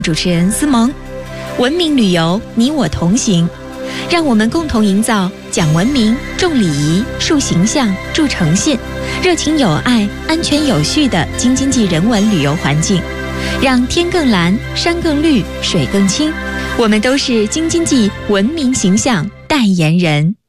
主持人思萌。文明旅游，你我同行，让我们共同营造讲文明、重礼仪、树形象、助诚信、热情有爱、安全有序的京津冀人文旅游环境，让天更蓝、山更绿、水更清。我们都是京津冀文明形象代言人。